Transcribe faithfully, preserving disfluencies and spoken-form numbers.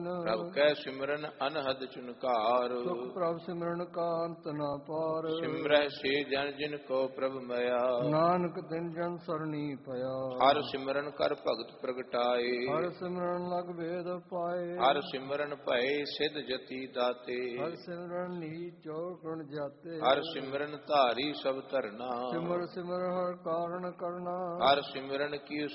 ਪ੍ਰਭ ਕੈ ਸਿਮਰਨ ਅਨਹਦ ਚੁਨਕਾਰ। ਸੁਖ ਪ੍ਰਭ ਸਿਮਰਨ ਕਾ ਅੰਤ ਨਾ ਪਾਰ। ਸਿਮਰੈ ਸੇ ਜਨ ਜਿਨ ਕੋ ਪ੍ਰਭ ਮਿਆ। ਨਾਨਕ ਤਿਨ ਜਨ ਸਰਣੀ ਪਿਆ। ਹਰ ਸਿਮਰਨ ਕਰ ਭਗਤ ਪ੍ਰਗਟਾਏ। ਹਰ ਸਿਮਰਨ ਲਗ ਵੇਦ ਪਾਏ। ਹਰ ਸਿਮਰਨ ਭਏ ਸਿਧ ਜਤੀ ਦਾਤੇ। ਹਰ ਸਿਮਰਨ ਨੀਚ ਗੁਣ ਜਾਤੇ। ਹਰ ਸਿਮਰਨ ਧਾਰੀ ਸਭ ਧਰਨਾ। ਸਿਮਰ ਸਿਮਰ ਹਰ ਕਾਰਨ ਕਰਨਾ। ਹਰ ਸਿਮਰਨ ਕੀ